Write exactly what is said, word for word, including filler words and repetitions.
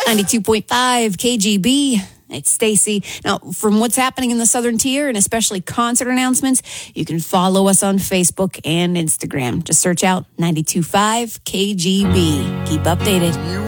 ninety-two point five K G B. It's Stacy. Now, from what's happening in the Southern Tier and especially concert announcements, you can follow us on Facebook and Instagram. Just search out ninety-two point five K G B. Keep updated.